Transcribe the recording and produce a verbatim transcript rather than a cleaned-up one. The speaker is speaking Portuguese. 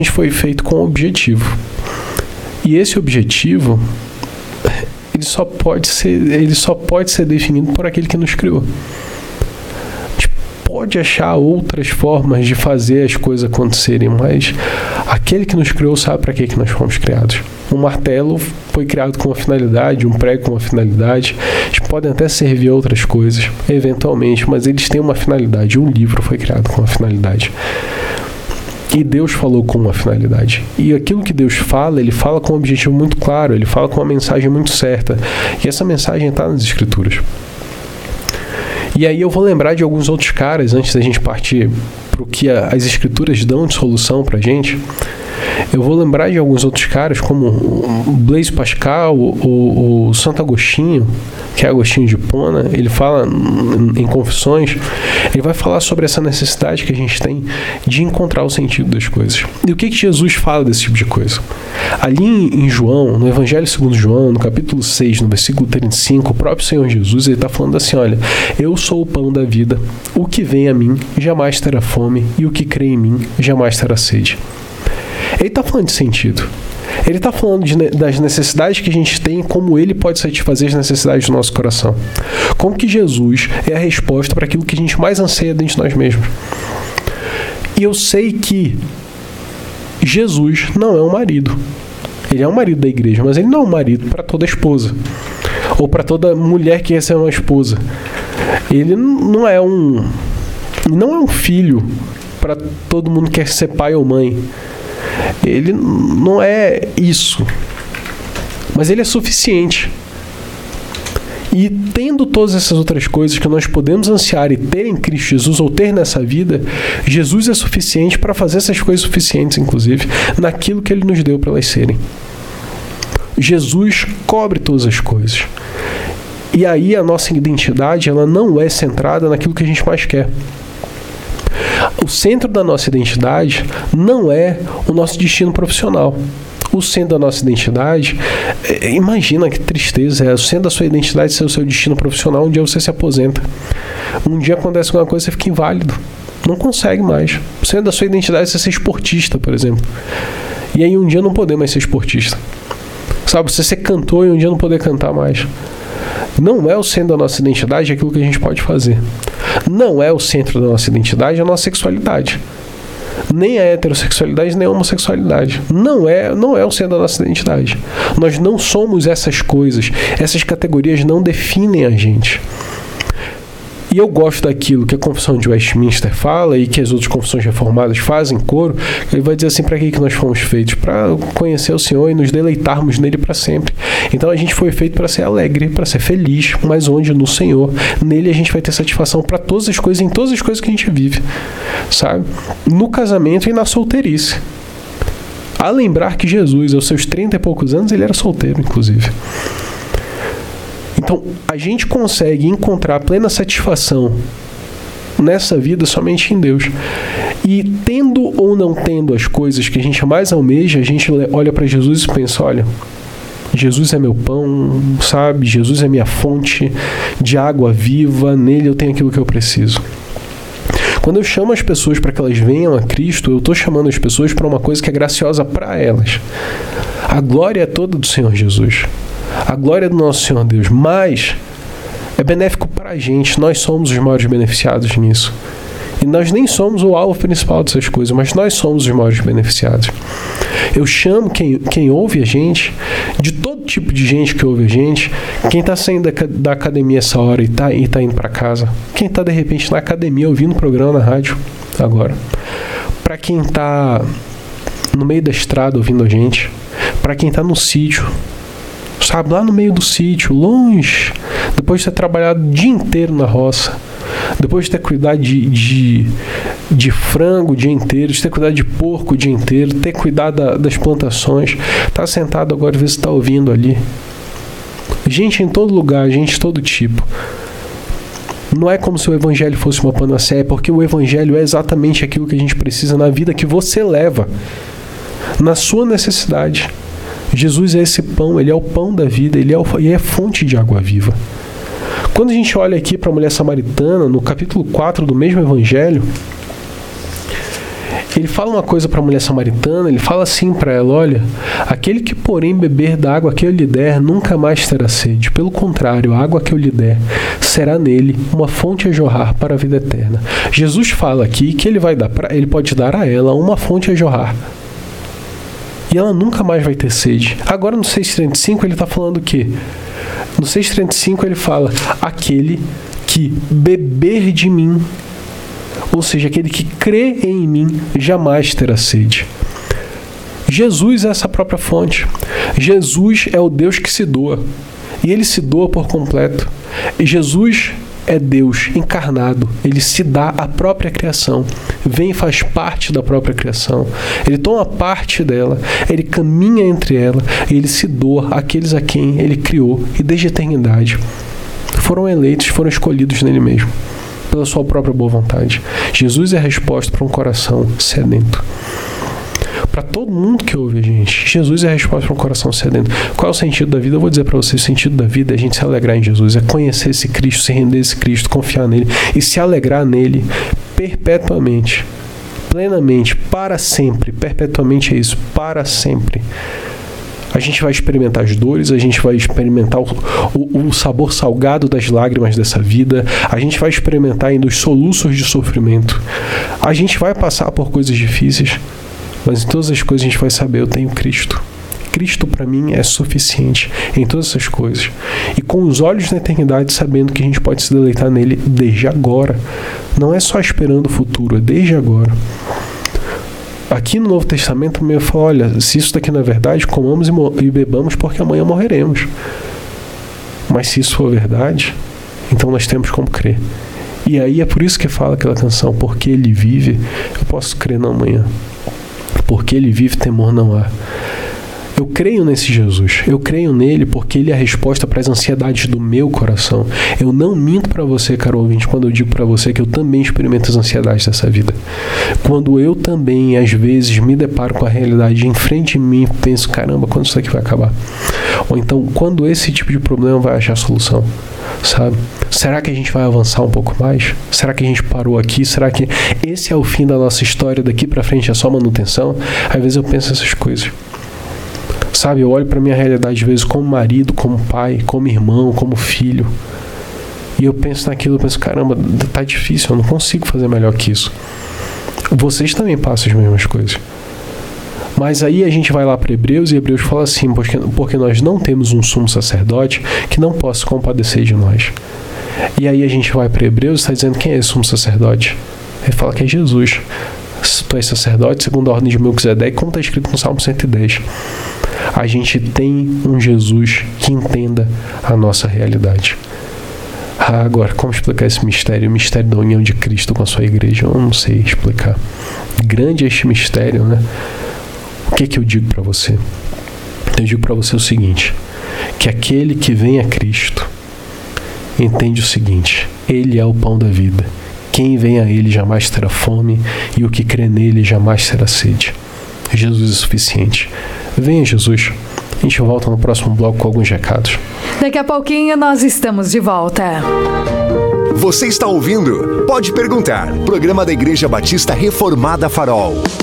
A gente foi feito com um objetivo. E esse objetivo, ele só pode ser, ele só pode ser definido por aquele que nos criou. A gente pode achar outras formas de fazer as coisas acontecerem, mas aquele que nos criou sabe para que que nós fomos criados. Um martelo foi criado com uma finalidade, um prego com uma finalidade. Eles podem até servir a outras coisas, eventualmente, mas eles têm uma finalidade. Um livro foi criado com uma finalidade. E Deus falou com uma finalidade. E aquilo que Deus fala, Ele fala com um objetivo muito claro, Ele fala com uma mensagem muito certa. E essa mensagem está nas Escrituras. E aí eu vou lembrar de alguns outros caras, antes da gente partir para o que as Escrituras dão de solução para a gente. Eu vou lembrar de alguns outros caras, como o Blaise Pascal, o, o Santo Agostinho, que é Agostinho de Hipona. Ele fala em Confissões, ele vai falar sobre essa necessidade que a gente tem de encontrar o sentido das coisas. E o que que Jesus fala desse tipo de coisa? Ali em João, no Evangelho segundo João, no capítulo seis, no versículo trinta e cinco, o próprio Senhor Jesus, ele está falando assim, olha, eu sou o pão da vida, o que vem a mim jamais terá fome, e o que crê em mim jamais terá sede. Ele está falando de sentido. Ele está falando de, das necessidades que a gente tem e como Ele pode satisfazer as necessidades do nosso coração. Como que Jesus é a resposta para aquilo que a gente mais anseia dentro de nós mesmos. E eu sei que Jesus não é um marido. Ele é um marido da igreja, mas ele não é um marido para toda esposa. Ou para toda mulher que recebe uma esposa. Ele não é um, não é um filho para todo mundo que quer ser pai ou mãe. Ele não é isso, mas ele é suficiente. E tendo todas essas outras coisas que nós podemos ansiar e ter em Cristo Jesus, ou ter nessa vida, Jesus é suficiente para fazer essas coisas suficientes, inclusive, naquilo que Ele nos deu para elas serem. Jesus cobre todas as coisas. E aí a nossa identidade, ela não é centrada naquilo que a gente mais quer. O centro da nossa identidade não é o nosso destino profissional. O centro da nossa identidade, é, imagina que tristeza é o centro da sua identidade ser o seu destino profissional. Um dia você se aposenta. Um dia acontece alguma coisa, você fica inválido. Não consegue mais. O centro da sua identidade é ser esportista, por exemplo. E aí um dia não poder mais ser esportista. Sabe, você ser cantor e um dia não poder cantar mais. Não é o centro da nossa identidade aquilo que a gente pode fazer. Não é o centro da nossa identidade a nossa sexualidade. Nem a heterossexualidade, nem a homossexualidade. Não é, não é o centro da nossa identidade. Nós não somos essas coisas. Essas categorias não definem a gente. E eu gosto daquilo que a Confissão de Westminster fala e que as outras confissões reformadas fazem coro. Ele vai dizer assim, para que que nós fomos feitos? Para conhecer o Senhor e nos deleitarmos nele para sempre. Então a gente foi feito para ser alegre, para ser feliz, mas onde? No Senhor. Nele a gente vai ter satisfação para todas as coisas, em todas as coisas que a gente vive, sabe? No casamento e na solteirice. A lembrar que Jesus, aos seus trinta e poucos anos, ele era solteiro, inclusive. Então, a gente consegue encontrar plena satisfação nessa vida somente em Deus. E tendo ou não tendo as coisas que a gente mais almeja, a gente olha para Jesus e pensa, olha, Jesus é meu pão, sabe? Jesus é minha fonte de água viva, nele eu tenho aquilo que eu preciso. Quando eu chamo as pessoas para que elas venham a Cristo, eu estou chamando as pessoas para uma coisa que é graciosa para elas. A glória é toda do Senhor Jesus. A glória é do nosso Senhor Deus, mas é benéfico para a gente, nós somos os maiores beneficiados nisso. E nós nem somos o alvo principal dessas coisas, mas nós somos os maiores beneficiados. Eu chamo quem, quem ouve a gente, de todo tipo de gente que ouve a gente, quem está saindo da, da academia essa hora e está e tá indo para casa, quem está de repente na academia ouvindo o programa na rádio agora, para quem está no meio da estrada ouvindo a gente, para quem está no sítio, sabe, lá no meio do sítio, longe, depois de ter trabalhado o dia inteiro na roça, depois de ter cuidado de, de, de frango o dia inteiro, de ter cuidado de porco o dia inteiro, ter cuidado da, das plantações, tá sentado agora e vê se está ouvindo ali. Gente em todo lugar, gente de todo tipo. Não é como se o Evangelho fosse uma panaceia, porque o Evangelho é exatamente aquilo que a gente precisa na vida que você leva, na sua necessidade. Jesus é esse pão, ele é o pão da vida, ele é, o, ele é fonte de água viva. Quando a gente olha aqui para a mulher samaritana, no capítulo quatro do mesmo Evangelho, ele fala uma coisa para a mulher samaritana, ele fala assim para ela: olha, aquele que porém beber da água que eu lhe der nunca mais terá sede. Pelo contrário, a água que eu lhe der será nele uma fonte a jorrar para a vida eterna. Jesus fala aqui que ele vai dar pra, ele pode dar a ela uma fonte a jorrar. E ela nunca mais vai ter sede. Agora no seis trinta e cinco ele está falando o quê? No seis trinta e cinco ele fala: aquele que beber de mim, ou seja, aquele que crê em mim, jamais terá sede. Jesus é essa própria fonte. Jesus é o Deus que se doa. E ele se doa por completo. E Jesus é Deus encarnado. Ele se dá à própria criação. Vem e faz parte da própria criação. Ele toma parte dela. Ele caminha entre ela. E ele se doa àqueles a quem ele criou. E desde a eternidade foram eleitos, foram escolhidos nele mesmo, pela sua própria boa vontade. Jesus é a resposta para um coração sedento. Para todo mundo que ouve a gente, Jesus é a resposta para um coração sedento. Qual é o sentido da vida? Eu vou dizer para vocês: o sentido da vida é a gente se alegrar em Jesus, é conhecer esse Cristo, se render a esse Cristo, confiar nele e se alegrar nele perpetuamente, plenamente, para sempre. Perpetuamente é isso, para sempre. A gente vai experimentar as dores, a gente vai experimentar o, o, o sabor salgado das lágrimas dessa vida, a gente vai experimentar ainda os soluços de sofrimento, a gente vai passar por coisas difíceis, mas em todas as coisas a gente vai saber: eu tenho Cristo. Cristo para mim é suficiente em todas essas coisas. E com os olhos na eternidade, sabendo que a gente pode se deleitar nele desde agora. Não é só esperando o futuro, é desde agora. Aqui no Novo Testamento, eu falo: olha, se isso daqui não é verdade, comamos e, e bebamos, porque amanhã morreremos. Mas se isso for verdade, então nós temos como crer. E aí é por isso que fala aquela canção: porque ele vive, eu posso crer no amanhã. Porque ele vive, temor não há. Eu creio nesse Jesus, eu creio nele porque ele é a resposta para as ansiedades do meu coração. Eu não minto para você, caro ouvinte, quando eu digo para você que eu também experimento as ansiedades dessa vida. Quando eu também, às vezes, me deparo com a realidade em frente de mim, penso: caramba, quando isso aqui vai acabar? Ou então, quando esse tipo de problema vai achar solução? Sabe? Será que a gente vai avançar um pouco mais? Será que a gente parou aqui? Será que esse é o fim da nossa história? Daqui para frente é só manutenção? Às vezes eu penso essas coisas. Sabe, eu olho para a minha realidade às vezes como marido, como pai, como irmão, como filho. E eu penso naquilo, eu penso: caramba, tá difícil, eu não consigo fazer melhor que isso. Vocês também passam as mesmas coisas. Mas aí a gente vai lá para Hebreus, e Hebreus fala assim: porque, porque nós não temos um sumo sacerdote que não possa compadecer de nós. E aí a gente vai para Hebreus e está dizendo: quem é esse sumo sacerdote? Ele fala que é Jesus. Tu és sacerdote segundo a ordem de Melquisedeque, como está escrito no Salmo cento e dez. A gente tem um Jesus que entenda a nossa realidade. Ah, agora, como explicar esse mistério? O mistério da união de Cristo com a sua igreja, eu não sei explicar. Grande é este mistério, né? O que é que eu digo para você? Eu digo para você o seguinte: que aquele que vem a Cristo entende o seguinte: ele é o pão da vida. Quem vem a ele jamais terá fome, e o que crê nele jamais terá sede. Jesus é suficiente. Venha, Jesus. A gente volta no próximo bloco com alguns recados. Daqui a pouquinho nós estamos de volta. Você está ouvindo Pode Perguntar, programa da Igreja Batista Reformada Farol.